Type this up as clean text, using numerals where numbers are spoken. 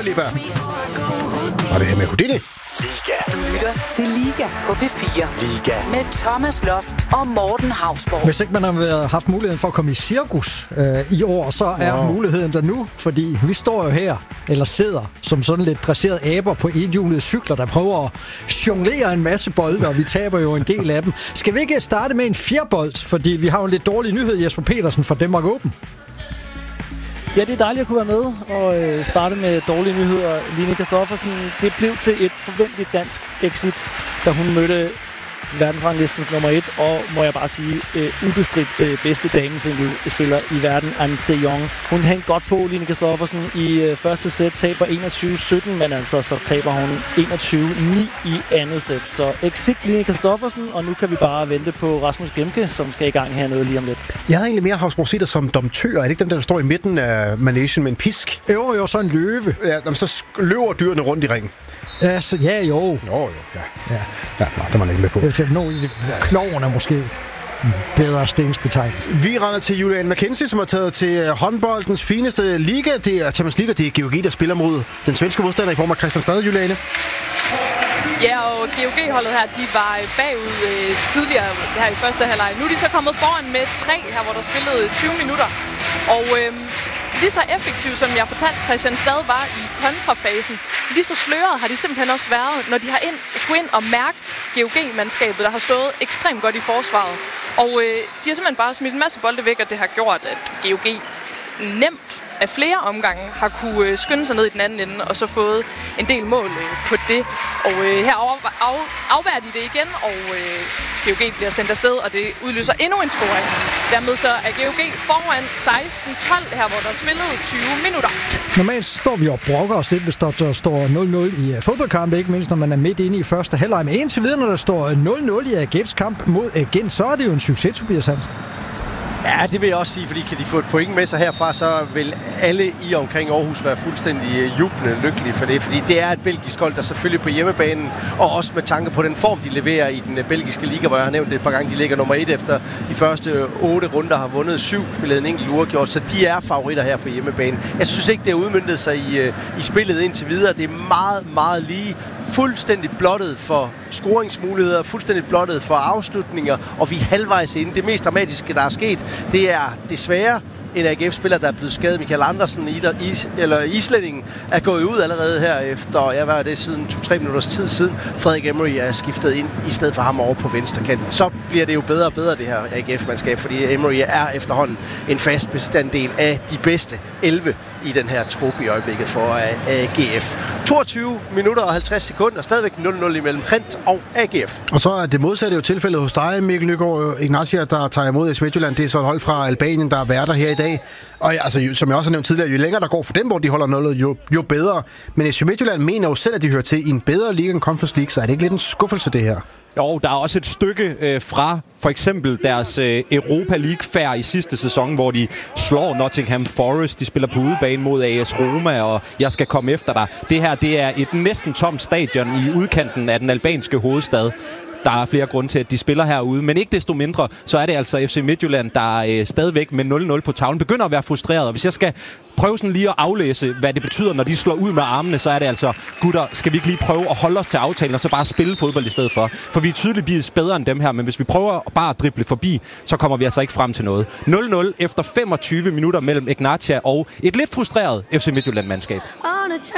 Lipa. Og det er med Houdini. Liga. Du lytter til Liga på P4. Liga. Med Thomas Loft og Morten Hausborg. Hvis ikke man har haft muligheden for at komme i cirkus i år, så er muligheden der nu. Fordi vi står jo her, eller sidder, som sådan lidt dresserede aber på enhjulede cykler, der prøver at jonglere en masse bolde, og vi taber jo en del af dem. Skal vi ikke starte med en fjerbold? Fordi vi har jo en lidt dårlig nyhed, Jesper Petersen fra Danmark Open. Ja, det er dejligt at kunne være med og starte med dårlige nyheder. Line Kristoffersen, det blev til et forventeligt dansk exit, da hun mødte verdensranglistens nummer 1, og må jeg bare sige, ubestridt bedste damesingle-spiller i verden, An Se-young. Hun hængte godt på, Line Kristoffersen, i første sæt, taber 21-17, men altså så taber hun 21-9 i andet sæt. Så exit Line Kristoffersen, og nu kan vi bare vente på Rasmus Gemke, som skal i gang hernede lige om lidt. Jeg havde egentlig mere Hausborg set dig som domtør. Er det ikke dem, der står i midten af managen med en pisk? Jo, så en løve. Ja, så løber dyrene rundt i ringen. Ja, så, ja, jo. Ja, der var man ikke med på. Jeg tænker, nå i klovene måske bedre stensbetegnelse. Vi render til Julian McKenzie, som er taget til håndboldens fineste liga. Det er Champions League, det er GOG, der spiller mod den svenske modstander i form af Kristianstad, Juliane. Ja, og GOG-holdet her, de var bagud tidligere her i første halvleg. Nu er de så kommet foran med 3 her, hvor der spillede 20 minutter. Og lige så effektivt, som jeg fortalte, Kristianstad var i kontrafasen, lige så sløret har de simpelthen også været, når de har skulle ind og mærke GOG-mandskabet, der har stået ekstremt godt i forsvaret. Og de har simpelthen bare smidt en masse bolde væk, og det har gjort, at GOG nemt af flere omgange har kunne skynde sig ned i den anden ende, og så fået en del mål på det. Og her afværger de det igen, og GOG bliver sendt afsted, og det udløser endnu en scoring. Dermed så er GOG foran 16-12 her, hvor der er spillet 20 minutter. Normalt står vi og brokker os lidt, hvis der står 0-0 i fodboldkampe, ikke mindst når man er midt inde i første halvleg. Men indtil videre, når der står 0-0 i AGF's kamp mod Gent, så er det jo en succes, Tobias Hansen. Ja, det vil jeg også sige, fordi kan de få et point med sig herfra, så vil alle i omkring Aarhus være fuldstændig jublende lykkelige for det. Fordi det er et belgisk hold, der selvfølgelig på hjemmebanen, og også med tanke på den form, de leverer i den belgiske liga, hvor jeg har nævnt det et par gange, de ligger nummer 1 efter de første 8 runder, har vundet 7, spillet en enkelt uafgjort, så de er favoritter her på hjemmebanen. Jeg synes ikke, det har udmøntet sig i spillet indtil videre. Det er meget, meget lige. Fuldstændig blottet for scoringsmuligheder, fuldstændig blottet for afslutninger, og vi er halvvejs inde. Det mest dramatiske, der er sket, det er desværre en AGF-spiller, der er blevet skadet. Michael Andersen, islændingen, er gået ud allerede her efter, jeg var det siden 2-3 minutters tid siden. Frederik Emery er skiftet ind i stedet for ham over på venstrekanten. Så bliver det jo bedre og bedre, det her AGF-mandskab, fordi Emery er efterhånden en fast bestanddel af de bedste 11 i den her trup i øjeblikket for AGF. 22 minutter og 50 sekunder, stadigvæk 0-0 imellem Gent og AGF. Og så er det modsatte jo tilfældet hos dig, Mikkel Nygaard Ignatia, der tager imod FC Midtjylland. Det er så et hold fra Albanien, der er værter her i dag. Og altså, som jeg også har nævnt tidligere, jo længere der går for dem, hvor de holder 0, jo bedre. Men FC Midtjylland mener jo selv, at de hører til i en bedre liga end Conference League, så er det ikke lidt en skuffelse, det her? Jo, der er også et stykke fra for eksempel deres Europa League-færd i sidste sæson, hvor de slår Nottingham Forest. De spiller på udebane mod AS Roma, og jeg skal komme efter dig. Det her, det er et næsten tomt stadion i udkanten af den albanske hovedstad. Der er flere grunde til, at de spiller herude, men ikke desto mindre, så er det altså FC Midtjylland, der stadigvæk med 0-0 på tavlen begynder at være frustreret. Og hvis jeg skal prøve sådan lige at aflæse, hvad det betyder, når de slår ud med armene, så er det altså, gutter, skal vi ikke lige prøve at holde os til aftalen, og så bare spille fodbold i stedet for? For vi er tydeligvis bedre end dem her, men hvis vi prøver bare at drible forbi, så kommer vi altså ikke frem til noget. 0-0 efter 25 minutter mellem Ignatia og et lidt frustreret FC Midtjylland-mandskab.